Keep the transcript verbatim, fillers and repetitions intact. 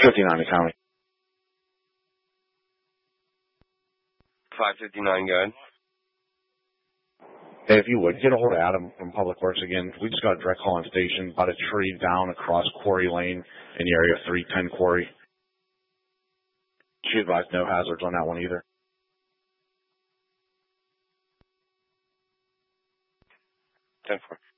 fifty-nine to county. five fifty-nine, go ahead. Hey, if you would, get a hold of Adam from Public Works again. We just got a direct call on station about a tree down across Quarry Lane in the area of three ten Quarry. She advised no hazards on that one either. ten four.